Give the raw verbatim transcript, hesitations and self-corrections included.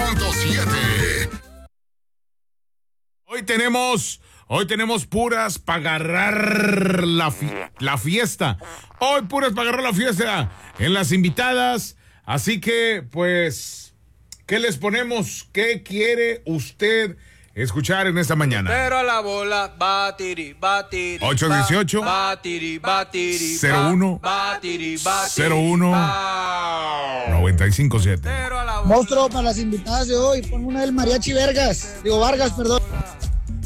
punto siete. Hoy tenemos, hoy tenemos puras para agarrar la, fi- la fiesta. Hoy puras para agarrar la fiesta en las invitadas. Así que, pues, ¿qué les ponemos? ¿Qué quiere usted escuchar en esta mañana? Pero a la bola, batiri, batiri. ocho dieciocho Batiri, batiri. cero uno Batiri, batiri. cero uno noventa y cinco siete. Pero a la bola. Monstruo para las invitadas de hoy, pon una del Mariachi Vergas, digo Vargas, perdón.